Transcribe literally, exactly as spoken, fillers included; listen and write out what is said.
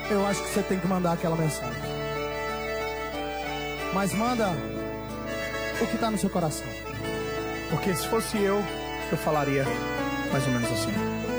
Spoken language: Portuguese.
eu acho que você tem que mandar aquela mensagem. Mas manda o que está no seu coração. Porque se fosse eu, eu falaria mais ou menos assim.